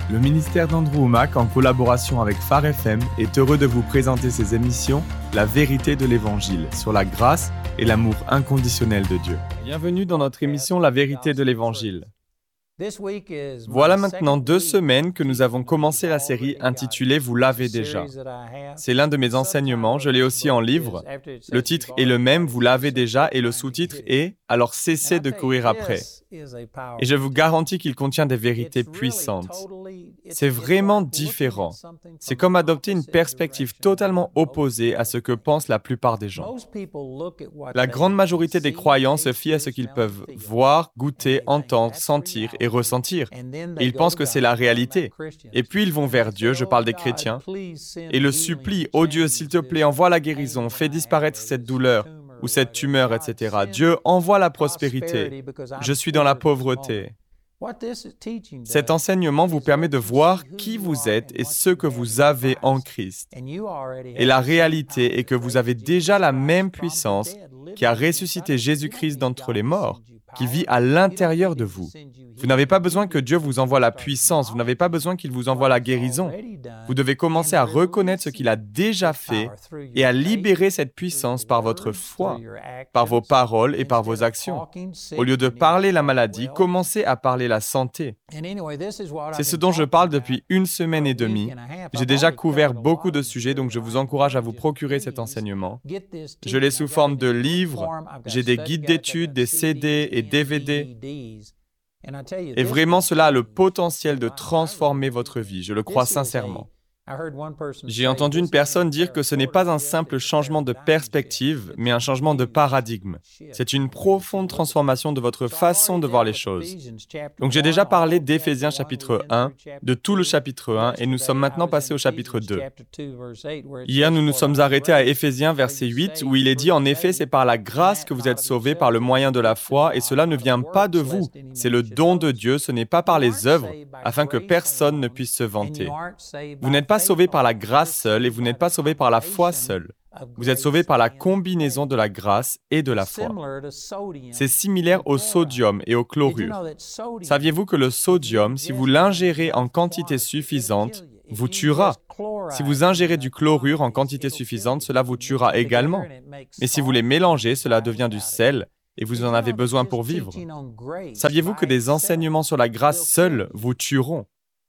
Le ministère d'Andrew Wommack, en collaboration avec Phare FM, est heureux de vous présenter ses émissions « La vérité de l'Évangile » sur la grâce et l'amour inconditionnel de Dieu. Bienvenue dans notre émission « La vérité de l'Évangile ». Voilà maintenant 2 semaines que nous avons commencé la série intitulée « Vous l'avez déjà ». C'est l'un de mes enseignements, je l'ai aussi en livre. Le titre est le même, « Vous l'avez déjà » et le sous-titre est « Alors cessez de courir après ». Et je vous garantis qu'il contient des vérités puissantes. C'est vraiment différent. C'est comme adopter une perspective totalement opposée à ce que pensent la plupart des gens. La grande majorité des croyants se fient à ce qu'ils peuvent voir, goûter, entendre, sentir et ressentir. Et ils pensent que c'est la réalité. Et puis ils vont vers Dieu, je parle des chrétiens, et le supplient, « Oh Dieu, s'il te plaît, envoie la guérison, fais disparaître cette douleur. » ou cette tumeur, etc. Dieu envoie la prospérité. Je suis dans la pauvreté. Cet enseignement vous permet de voir qui vous êtes et ce que vous avez en Christ. Et la réalité est que vous avez déjà la même puissance qui a ressuscité Jésus-Christ d'entre les morts, qui vit à l'intérieur de vous. Vous n'avez pas besoin que Dieu vous envoie la puissance, vous n'avez pas besoin qu'il vous envoie la guérison. Vous devez commencer à reconnaître ce qu'il a déjà fait et à libérer cette puissance par votre foi, par vos paroles et par vos actions. Au lieu de parler la maladie, commencez à parler la santé. C'est ce dont je parle depuis 1 semaine et demie. J'ai déjà couvert beaucoup de sujets, donc je vous encourage à vous procurer cet enseignement. Je l'ai sous forme de livres, j'ai des guides d'études, des CD et DVD. Et vraiment, cela a le potentiel de transformer votre vie, je le crois sincèrement. J'ai entendu une personne dire que ce n'est pas un simple changement de perspective, mais un changement de paradigme. C'est une profonde transformation de votre façon de voir les choses. Donc j'ai déjà parlé d'Éphésiens chapitre 1, de tout le chapitre 1, et nous sommes maintenant passés au chapitre 2. Hier, nous nous sommes arrêtés à Éphésiens verset 8, où il est dit « En effet, c'est par la grâce que vous êtes sauvés par le moyen de la foi, et cela ne vient pas de vous. C'est le don de Dieu, ce n'est pas par les œuvres, afin que personne ne puisse se vanter. » Vous n'êtes pas sauvés par la grâce seule et vous n'êtes pas sauvés par la foi seule. Vous êtes sauvés par la combinaison de la grâce et de la foi. C'est similaire au sodium et au chlorure. Saviez-vous que le sodium, si vous l'ingérez en quantité suffisante, vous tuera? Si vous ingérez du chlorure en quantité suffisante, cela vous tuera également. Mais si vous les mélangez, cela devient du sel et vous en avez besoin pour vivre. Saviez-vous que des enseignements sur la grâce seule vous tueront?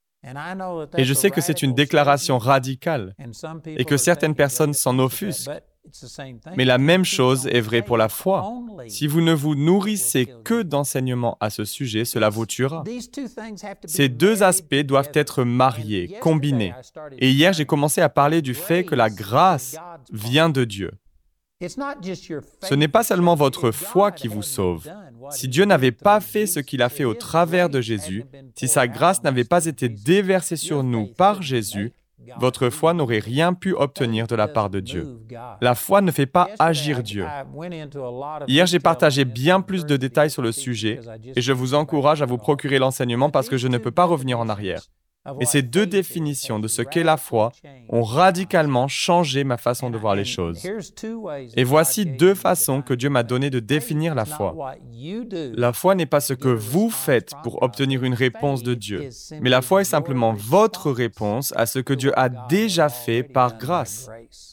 Et je sais que c'est une déclaration radicale et que certaines personnes s'en offusquent. Mais la même chose est vraie pour la foi. Si vous ne vous nourrissez que d'enseignements à ce sujet, cela vous tuera. Ces 2 aspects doivent être mariés, combinés. Et hier, j'ai commencé à parler du fait que la grâce vient de Dieu. Ce n'est pas seulement votre foi qui vous sauve. Si Dieu n'avait pas fait ce qu'il a fait au travers de Jésus, si sa grâce n'avait pas été déversée sur nous par Jésus, votre foi n'aurait rien pu obtenir de la part de Dieu. La foi ne fait pas agir Dieu. Hier, j'ai partagé bien plus de détails sur le sujet et je vous encourage à vous procurer l'enseignement parce que je ne peux pas revenir en arrière. Mais ces 2 définitions de ce qu'est la foi ont radicalement changé ma façon de voir les choses. Et voici 2 façons que Dieu m'a donné de définir la foi. La foi n'est pas ce que vous faites pour obtenir une réponse de Dieu, mais la foi est simplement votre réponse à ce que Dieu a déjà fait par grâce.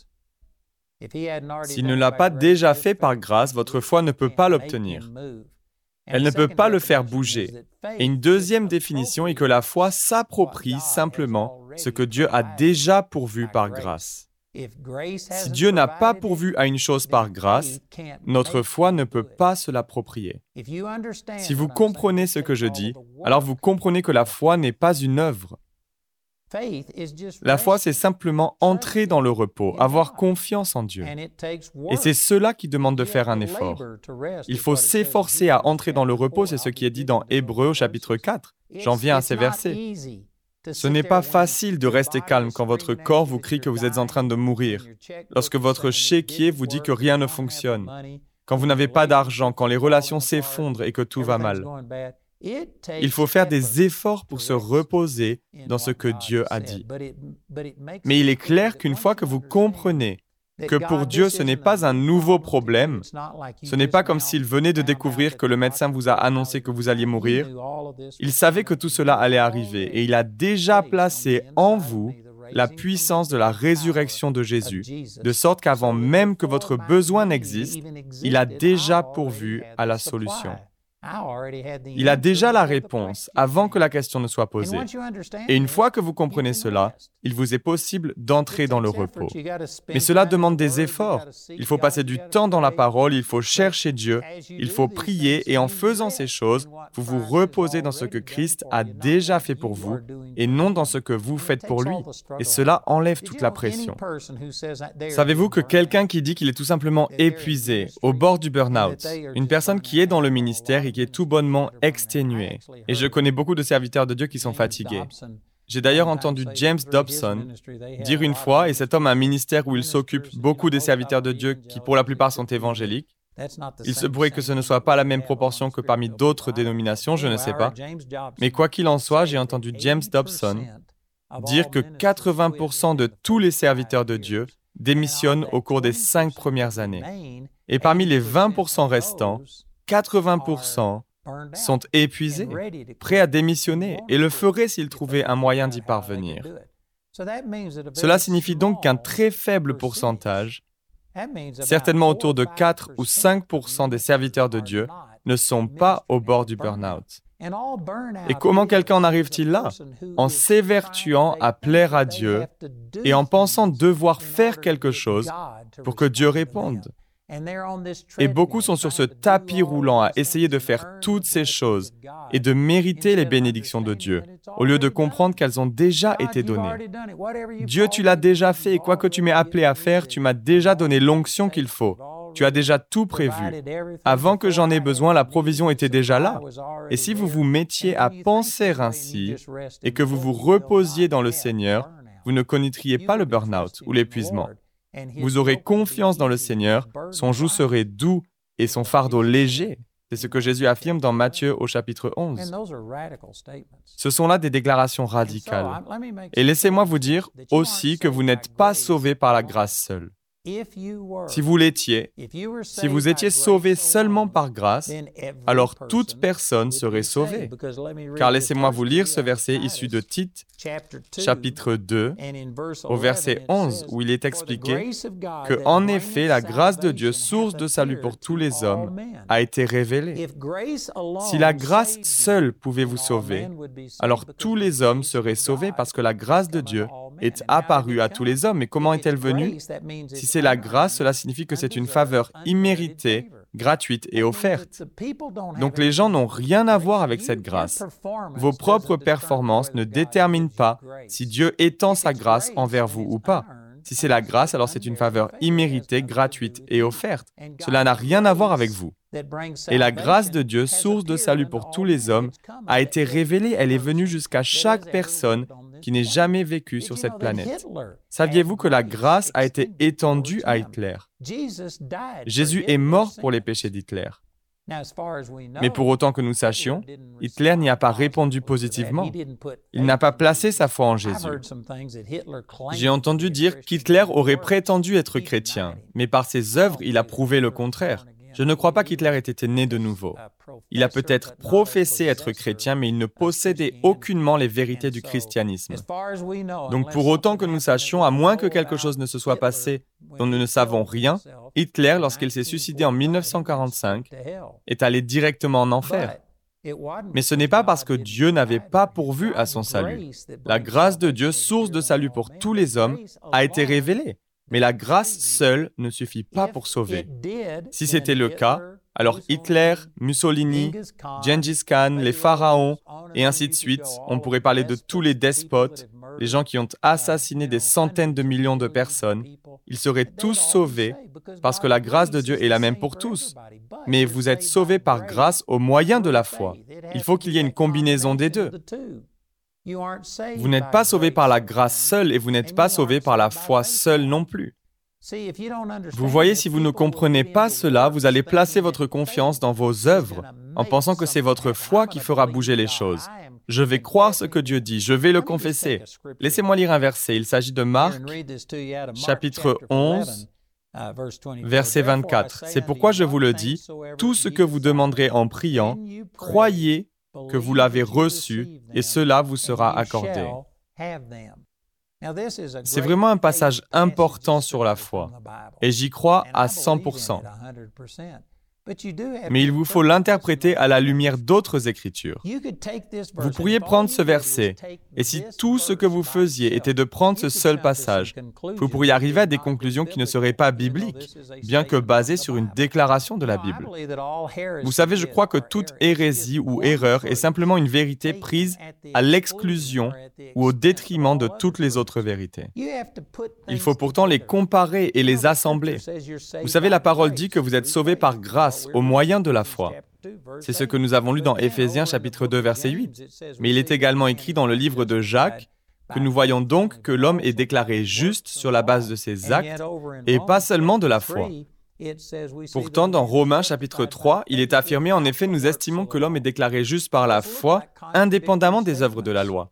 S'il ne l'a pas déjà fait par grâce, votre foi ne peut pas l'obtenir. Elle ne peut pas le faire bouger. Et une 2e définition est que la foi s'approprie simplement ce que Dieu a déjà pourvu par grâce. Si Dieu n'a pas pourvu à une chose par grâce, notre foi ne peut pas se l'approprier. Si vous comprenez ce que je dis, alors vous comprenez que la foi n'est pas une œuvre. La foi, c'est simplement entrer dans le repos, avoir confiance en Dieu. Et c'est cela qui demande de faire un effort. Il faut s'efforcer à entrer dans le repos, c'est ce qui est dit dans Hébreux au chapitre 4. J'en viens à ces versets. Ce n'est pas facile de rester calme quand votre corps vous crie que vous êtes en train de mourir, lorsque votre chéquier vous dit que rien ne fonctionne, quand vous n'avez pas d'argent, quand les relations s'effondrent et que tout va mal. Il faut faire des efforts pour se reposer dans ce que Dieu a dit. Mais il est clair qu'une fois que vous comprenez que pour Dieu, ce n'est pas un nouveau problème. Ce n'est pas comme s'il venait de découvrir que le médecin vous a annoncé que vous alliez mourir. Il savait que tout cela allait arriver et il a déjà placé en vous la puissance de la résurrection de Jésus, de sorte qu'avant même que votre besoin n'existe, il a déjà pourvu à la solution. Il a déjà la réponse avant que la question ne soit posée. Et une fois que vous comprenez cela, il vous est possible d'entrer dans le repos. Mais cela demande des efforts. Il faut passer du temps dans la parole, il faut chercher Dieu, il faut prier et en faisant ces choses, vous vous reposez dans ce que Christ a déjà fait pour vous et non dans ce que vous faites pour lui. Et cela enlève toute la pression. Savez-vous que quelqu'un qui dit qu'il est tout simplement épuisé, au bord du burn-out, une personne qui est dans le ministère et qui est tout bonnement exténuée. Et je connais beaucoup de serviteurs de Dieu qui sont fatigués. J'ai d'ailleurs entendu James Dobson dire une fois, et cet homme a un ministère où il s'occupe beaucoup des serviteurs de Dieu qui pour la plupart sont évangéliques. Il se pourrait que ce ne soit pas la même proportion que parmi d'autres dénominations, je ne sais pas. Mais quoi qu'il en soit, j'ai entendu James Dobson dire que 80% de tous les serviteurs de Dieu démissionnent au cours des 5 premières années. Et parmi les 20% restants, 80% sont épuisés, prêts à démissionner, et le feraient s'ils trouvaient un moyen d'y parvenir. Cela signifie donc qu'un très faible pourcentage, certainement autour de 4 ou 5% des serviteurs de Dieu, ne sont pas au bord du burn-out. Et comment quelqu'un en arrive-t-il là? En s'évertuant à plaire à Dieu et en pensant devoir faire quelque chose pour que Dieu réponde. Et beaucoup sont sur ce tapis roulant à essayer de faire toutes ces choses et de mériter les bénédictions de Dieu, au lieu de comprendre qu'elles ont déjà été données. Dieu, tu l'as déjà fait, et quoi que tu m'aies appelé à faire, tu m'as déjà donné l'onction qu'il faut. Tu as déjà tout prévu. Avant que j'en ai besoin, la provision était déjà là. Et si vous vous mettiez à penser ainsi, et que vous vous reposiez dans le Seigneur, vous ne connaîtriez pas le burn-out ou l'épuisement. Vous aurez confiance dans le Seigneur, son joug serait doux et son fardeau léger. C'est ce que Jésus affirme dans Matthieu au chapitre 11. Ce sont là des déclarations radicales. Et laissez-moi vous dire aussi que vous n'êtes pas sauvés par la grâce seule. Si vous l'étiez, si vous étiez sauvés seulement par grâce, alors toute personne serait sauvée. Car laissez-moi vous lire ce verset issu de Tite, chapitre 2, au verset 11, où il est expliqué que, en effet, la grâce de Dieu, source de salut pour tous les hommes, a été révélée. Si la grâce seule pouvait vous sauver, alors tous les hommes seraient sauvés parce que la grâce de Dieu est apparue à tous les hommes. Et comment est-elle venue? Si c'est la grâce, cela signifie que c'est une faveur imméritée, gratuite et offerte. Donc les gens n'ont rien à voir avec cette grâce. Vos propres performances ne déterminent pas si Dieu étend sa grâce envers vous ou pas. Si c'est la grâce, alors c'est une faveur imméritée, gratuite et offerte. Cela n'a rien à voir avec vous. Et la grâce de Dieu, source de salut pour tous les hommes, a été révélée. Elle est venue jusqu'à chaque personne qui n'ait jamais vécu sur cette planète. Saviez-vous que la grâce a été étendue à Hitler? Jésus est mort pour les péchés d'Hitler. Mais pour autant que nous sachions, Hitler n'y a pas répondu positivement. Il n'a pas placé sa foi en Jésus. J'ai entendu dire qu'Hitler aurait prétendu être chrétien, mais par ses œuvres, il a prouvé le contraire. Je ne crois pas qu'Hitler ait été né de nouveau. Il a peut-être professé être chrétien, mais il ne possédait aucunement les vérités du christianisme. Donc pour autant que nous sachions, à moins que quelque chose ne se soit passé dont nous ne savons rien, Hitler, lorsqu'il s'est suicidé en 1945, est allé directement en enfer. Mais ce n'est pas parce que Dieu n'avait pas pourvu à son salut. La grâce de Dieu, source de salut pour tous les hommes, a été révélée. Mais la grâce seule ne suffit pas pour sauver. Si c'était le cas, alors Hitler, Mussolini, Gengis Khan, les pharaons, et ainsi de suite, on pourrait parler de tous les despotes, les gens qui ont assassiné des centaines de millions de personnes, ils seraient tous sauvés parce que la grâce de Dieu est la même pour tous. Mais vous êtes sauvés par grâce au moyen de la foi. Il faut qu'il y ait une combinaison des deux. Vous n'êtes pas sauvés par la grâce seule et vous n'êtes pas sauvés par la foi seule non plus. Vous voyez, si vous ne comprenez pas cela, vous allez placer votre confiance dans vos œuvres en pensant que c'est votre foi qui fera bouger les choses. Je vais croire ce que Dieu dit, je vais le confesser. Laissez-moi lire un verset, il s'agit de Marc, chapitre 11, Verset 24. C'est pourquoi je vous le dis, tout ce que vous demanderez en priant, croyez que vous l'avez reçu et cela vous sera accordé. C'est vraiment un passage important sur la foi et j'y crois à 100%. Mais il vous faut l'interpréter à la lumière d'autres Écritures. Vous pourriez prendre ce verset, et si tout ce que vous faisiez était de prendre ce seul passage, vous pourriez arriver à des conclusions qui ne seraient pas bibliques, bien que basées sur une déclaration de la Bible. Vous savez, je crois que toute hérésie ou erreur est simplement une vérité prise à l'exclusion ou au détriment de toutes les autres vérités. Il faut pourtant les comparer et les assembler. Vous savez, la parole dit que vous êtes sauvés par grâce, au moyen de la foi. C'est ce que nous avons lu dans Éphésiens chapitre 2, verset 8. Mais il est également écrit dans le livre de Jacques que nous voyons donc que l'homme est déclaré juste sur la base de ses actes et pas seulement de la foi. Pourtant, dans Romains chapitre 3, il est affirmé en effet, nous estimons que l'homme est déclaré juste par la foi, indépendamment des œuvres de la loi.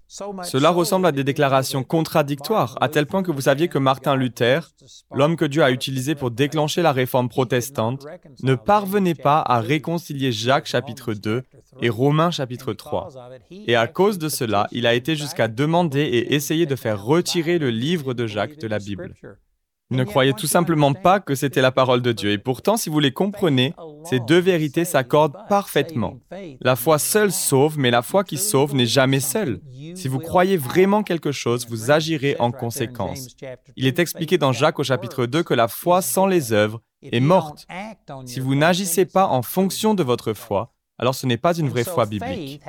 Cela ressemble à des déclarations contradictoires, à tel point que vous saviez que Martin Luther, l'homme que Dieu a utilisé pour déclencher la réforme protestante, ne parvenait pas à réconcilier Jacques chapitre 2 et Romains chapitre 3. Et à cause de cela, il a été jusqu'à demander et essayer de faire retirer le livre de Jacques de la Bible. Il ne croyait tout simplement pas que c'était la parole de Dieu. Et pourtant, si vous les comprenez, ces deux vérités s'accordent parfaitement. La foi seule sauve, mais la foi qui sauve n'est jamais seule. Si vous croyez vraiment quelque chose, vous agirez en conséquence. Il est expliqué dans Jacques au chapitre 2 que la foi sans les œuvres est morte. Si vous n'agissez pas en fonction de votre foi, alors ce n'est pas une vraie foi biblique.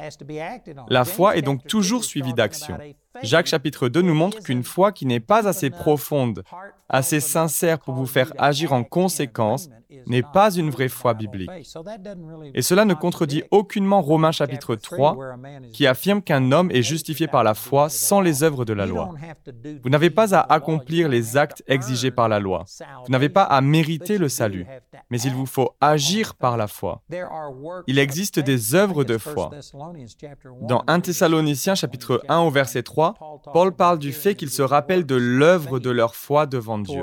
La foi est donc toujours suivie d'action. Jacques chapitre 2 nous montre qu'une foi qui n'est pas assez profonde, assez sincère pour vous faire agir en conséquence, n'est pas une vraie foi biblique. Et cela ne contredit aucunement Romains chapitre 3, qui affirme qu'un homme est justifié par la foi sans les œuvres de la loi. Vous n'avez pas à accomplir les actes exigés par la loi. Vous n'avez pas à mériter le salut, mais il vous faut agir par la foi. Il existe des œuvres de foi. Dans 1 Thessaloniciens chapitre 1 au verset 3, Paul parle du fait qu'ils se rappellent de l'œuvre de leur foi devant Dieu.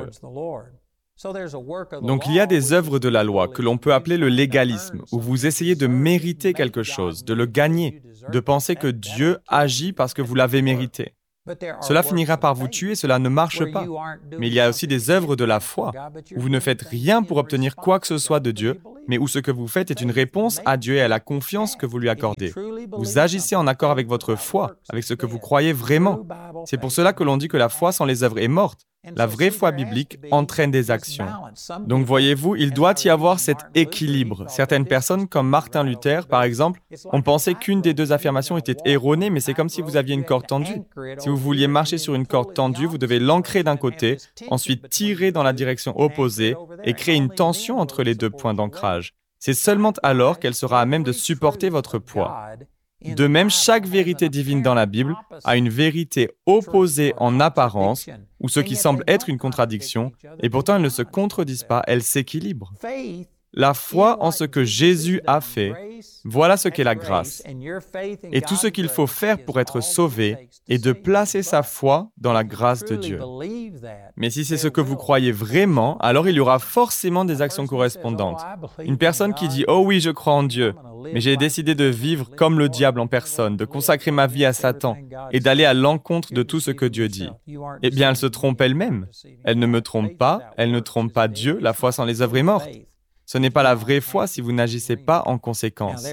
Donc il y a des œuvres de la loi que l'on peut appeler le légalisme, où vous essayez de mériter quelque chose, de le gagner, de penser que Dieu agit parce que vous l'avez mérité. Cela finira par vous tuer, cela ne marche pas. Mais il y a aussi des œuvres de la foi, où vous ne faites rien pour obtenir quoi que ce soit de Dieu, mais où ce que vous faites est une réponse à Dieu et à la confiance que vous lui accordez. Vous agissez en accord avec votre foi, avec ce que vous croyez vraiment. C'est pour cela que l'on dit que la foi sans les œuvres est morte. La vraie foi biblique entraîne des actions. Donc voyez-vous, il doit y avoir cet équilibre. Certaines personnes, comme Martin Luther par exemple, ont pensé qu'une des deux affirmations était erronée, mais c'est comme si vous aviez une corde tendue. Si vous vouliez marcher sur une corde tendue, vous devez l'ancrer d'un côté, ensuite tirer dans la direction opposée et créer une tension entre les deux points d'ancrage. C'est seulement alors qu'elle sera à même de supporter votre poids. De même, chaque vérité divine dans la Bible a une vérité opposée en apparence, ou ce qui semble être une contradiction, et pourtant elles ne se contredisent pas, elles s'équilibrent. La foi en ce que Jésus a fait, voilà ce qu'est la grâce. Et tout ce qu'il faut faire pour être sauvé est de placer sa foi dans la grâce de Dieu. Mais si c'est ce que vous croyez vraiment, alors il y aura forcément des actions correspondantes. Une personne qui dit « Oh oui, je crois en Dieu, mais j'ai décidé de vivre comme le diable en personne, de consacrer ma vie à Satan et d'aller à l'encontre de tout ce que Dieu dit. » Eh bien, elle se trompe elle-même. Elle ne me trompe pas, elle ne trompe pas Dieu, la foi sans les œuvres est morte. Ce n'est pas la vraie foi si vous n'agissez pas en conséquence.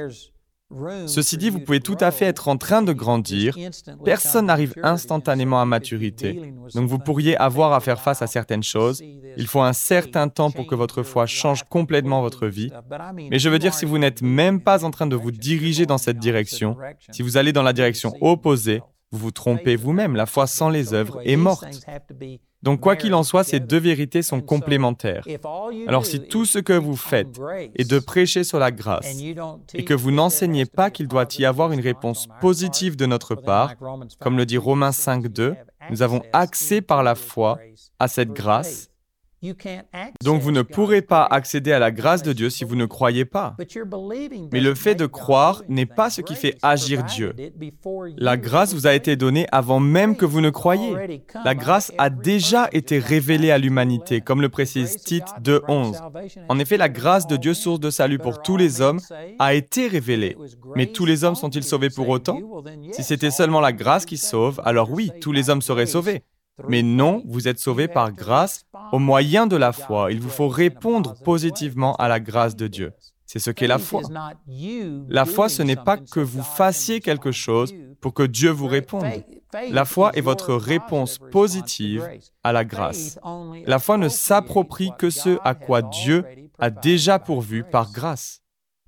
Ceci dit, vous pouvez tout à fait être en train de grandir. Personne n'arrive instantanément à maturité. Donc vous pourriez avoir à faire face à certaines choses. Il faut un certain temps pour que votre foi change complètement votre vie. Mais je veux dire, si vous n'êtes même pas en train de vous diriger dans cette direction, si vous allez dans la direction opposée, vous vous trompez vous-même. La foi sans les œuvres est morte. Donc, quoi qu'il en soit, ces deux vérités sont complémentaires. Alors, si tout ce que vous faites est de prêcher sur la grâce et que vous n'enseignez pas qu'il doit y avoir une réponse positive de notre part, comme le dit Romains 5, 2, nous avons accès par la foi à cette grâce, Donc vous ne pourrez pas accéder à la grâce de Dieu si vous ne croyez pas. Mais le fait de croire n'est pas ce qui fait agir Dieu. La grâce vous a été donnée avant même que vous ne croyiez. La grâce a déjà été révélée à l'humanité, comme le précise Tite 2:11. En effet, la grâce de Dieu, source de salut pour tous les hommes, a été révélée. Mais tous les hommes sont-ils sauvés pour autant? Si c'était seulement la grâce qui sauve, alors oui, tous les hommes seraient sauvés. Mais non, vous êtes sauvés par grâce au moyen de la foi. Il vous faut répondre positivement à la grâce de Dieu. C'est ce qu'est la foi. La foi, ce n'est pas que vous fassiez quelque chose pour que Dieu vous réponde. La foi est votre réponse positive à la grâce. La foi ne s'approprie que ce à quoi Dieu a déjà pourvu par grâce.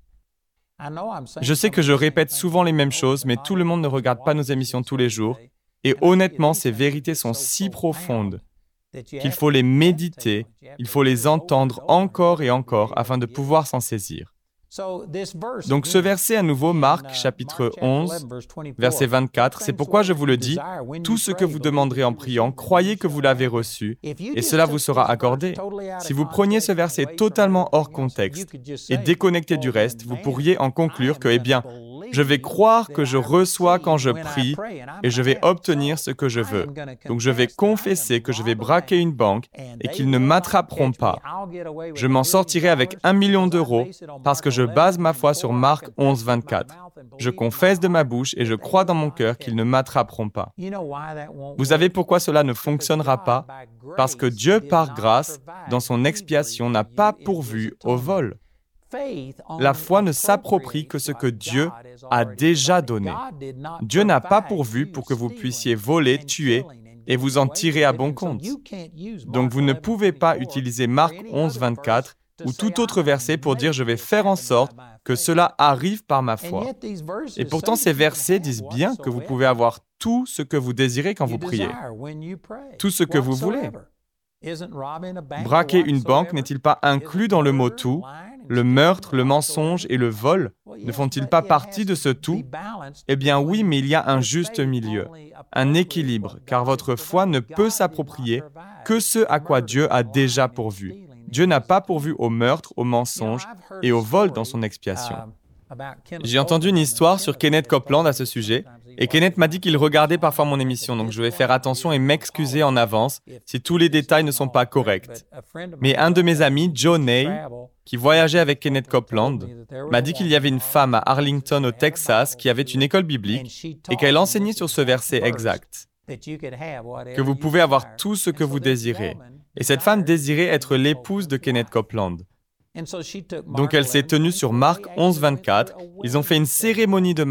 Je sais que je répète souvent les mêmes choses, mais tout le monde ne regarde pas nos émissions tous les jours. Et honnêtement, ces vérités sont si profondes qu'il faut les méditer, il faut les entendre encore et encore afin de pouvoir s'en saisir. Donc ce verset à nouveau, Marc chapitre 11, verset 24, c'est pourquoi je vous le dis, tout ce que vous demanderez en priant, croyez que vous l'avez reçu, et cela vous sera accordé. Si vous preniez ce verset totalement hors contexte et déconnecté du reste, vous pourriez en conclure que, je vais croire que je reçois quand je prie et je vais obtenir ce que je veux. Donc je vais confesser que je vais braquer une banque et qu'ils ne m'attraperont pas. Je m'en sortirai avec 1 million d'euros parce que je base ma foi sur Marc 11, 24. Je confesse de ma bouche et je crois dans mon cœur qu'ils ne m'attraperont pas. Vous savez pourquoi cela ne fonctionnera pas? Parce que Dieu, par grâce, dans son expiation, n'a pas pourvu au vol. La foi ne s'approprie que ce que Dieu a déjà donné. Dieu n'a pas pourvu pour que vous puissiez voler, tuer et vous en tirer à bon compte. Donc vous ne pouvez pas utiliser Marc 11, 24 ou tout autre verset pour dire « je vais faire en sorte que cela arrive par ma foi ». Et pourtant ces versets disent bien que vous pouvez avoir tout ce que vous désirez quand vous priez, tout ce que vous voulez. Braquer une banque n'est-il pas inclus dans le mot « tout » ? Le meurtre, le mensonge et le vol ne font-ils pas partie de ce tout? Eh bien oui, mais il y a un juste milieu, un équilibre, car votre foi ne peut s'approprier que ce à quoi Dieu a déjà pourvu. Dieu n'a pas pourvu au meurtre, au mensonge et au vol dans son expiation. J'ai entendu une histoire sur Kenneth Copeland à ce sujet, et Kenneth m'a dit qu'il regardait parfois mon émission, donc je vais faire attention et m'excuser en avance si tous les détails ne sont pas corrects. Mais un de mes amis, Joe Ney, qui voyageait avec Kenneth Copeland, m'a dit qu'il y avait une femme à Arlington, au Texas, qui avait une école biblique et qu'elle enseignait sur ce verset exact, que vous pouvez avoir tout ce que vous désirez. Et cette femme désirait être l'épouse de Kenneth Copeland. Donc elle s'est tenue sur Marc 11, 24. Ils ont fait une cérémonie de